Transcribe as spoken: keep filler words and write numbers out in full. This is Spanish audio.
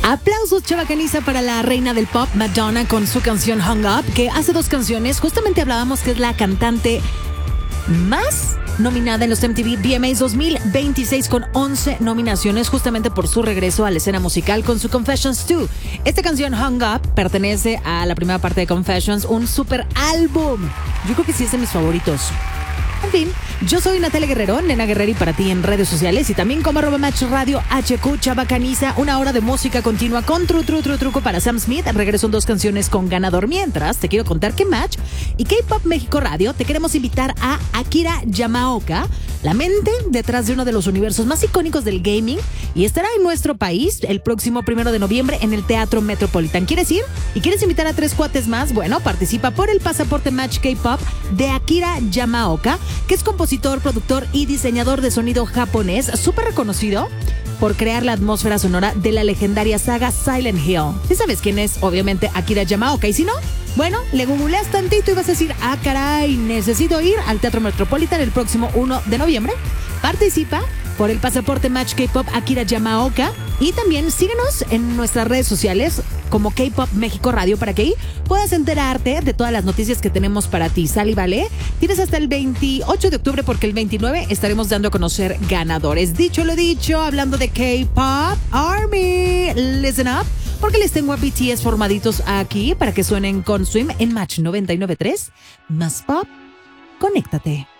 Aplausos, chavacaniza, para la reina del pop, Madonna, con su canción Hung Up, que hace dos canciones justamente hablábamos que es la cantante más nominada en los M T V V M As dos mil veintiséis, con once nominaciones, justamente por su regreso a la escena musical con su Confessions dos. Esta canción Hung Up pertenece a la primera parte de Confessions, un super álbum. Yo creo que sí es de mis favoritos. En fin, yo soy Natalia Guerrero, Nena Guerrero, y para ti en redes sociales y también como arroba Match Radio H Q, chavacaniza, una hora de música continua con tru, tru, tru, truco para Sam Smith. Regreso en dos canciones con ganador. Mientras, te quiero contar que Match y K-Pop México Radio te queremos invitar a Akira Yamaoka, la mente detrás de uno de los universos más icónicos del gaming, y estará en nuestro país el próximo primero de noviembre en el Teatro Metropolitan. ¿Quieres ir? ¿Y quieres invitar a tres cuates más? Bueno, participa por el pasaporte Match K-Pop de Akira Yamaoka, que es compositor, productor y diseñador de sonido japonés, súper reconocido por crear la atmósfera sonora de la legendaria saga Silent Hill. ¿Sí sabes quién es? Obviamente Akira Yamaoka. Y si no, bueno, le googleas tantito y vas a decir, ah, caray, necesito ir al Teatro Metropolitan el próximo primero de noviembre. Participa por el pasaporte Match K-Pop Akira Yamaoka, y también síguenos en nuestras redes sociales como K-Pop México Radio para que ahí puedas enterarte de todas las noticias que tenemos para ti. ¿Sale y vale? Tienes hasta el veintiocho de octubre porque el veintinueve estaremos dando a conocer ganadores. Dicho lo dicho, hablando de K-Pop Army, listen up, porque les tengo a B T S formaditos aquí para que suenen con Swim en Match noventa y nueve punto tres. Más pop, conéctate.